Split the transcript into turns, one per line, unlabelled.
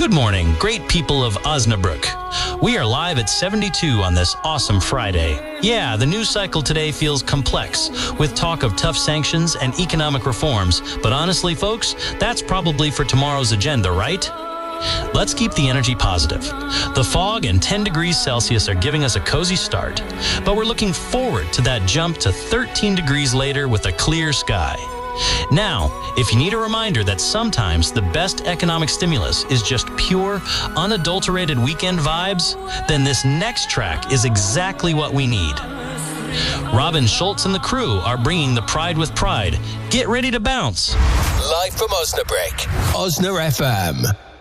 Good morning, great people of Osnabrück. We are live at 72 on this awesome Friday. Yeah, the news cycle today feels complex, with talk of tough sanctions and economic reforms. But honestly, folks, that's probably for tomorrow's agenda, right? Let's keep the energy positive. The fog and 10 degrees Celsius are giving us a cozy start, but we're looking forward to that jump to 13 degrees later with a clear sky. Now, if you need a reminder that sometimes the best economic stimulus is just pure, unadulterated weekend vibes, then this next track is exactly what we need. Robin Schultz and the crew are bringing the pride with pride. Get ready to bounce.
Live from Osnabrück, Osna FM.